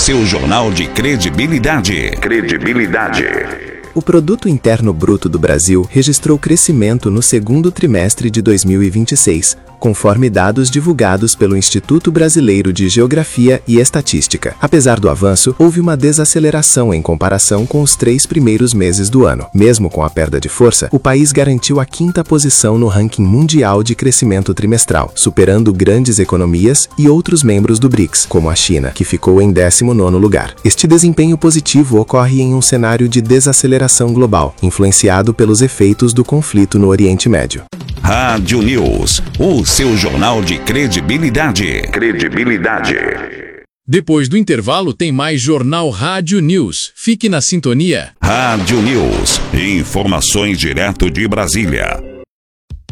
seu jornal de credibilidade. O Produto Interno Bruto do Brasil registrou crescimento no segundo trimestre de 2026, conforme dados divulgados pelo Instituto Brasileiro de Geografia e Estatística. Apesar do avanço, houve uma desaceleração em comparação com os 3 primeiros meses do ano. Mesmo com a perda de força, o país garantiu a 5ª posição no ranking mundial de crescimento trimestral, superando grandes economias e outros membros do BRICS, como a China, que ficou em 19º lugar. Este desempenho positivo ocorre em um cenário de desaceleração global, influenciado pelos efeitos do conflito no Oriente Médio. Rádio News, o seu jornal de credibilidade. Depois do intervalo tem mais Jornal Rádio News. Fique na sintonia. Rádio News, informações direto de Brasília.